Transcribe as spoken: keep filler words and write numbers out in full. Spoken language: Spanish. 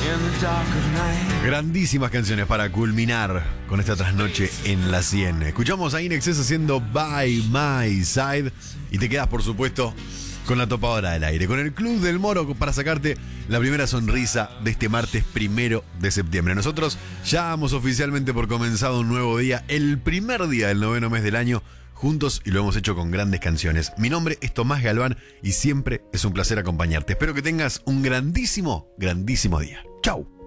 Grandísimas canciones para culminar con esta trasnoche en la cien. Escuchamos a In Excess haciendo By My Side y te quedas, por supuesto, con la topadora del aire, con el Club del Moro para sacarte la primera sonrisa de este martes primero de septiembre. Nosotros ya damos oficialmente por comenzado un nuevo día, el primer día del noveno mes del año, juntos, y lo hemos hecho con grandes canciones. Mi nombre es Tomás Galván y siempre es un placer acompañarte. Espero que tengas un grandísimo, grandísimo día. ¡Chau!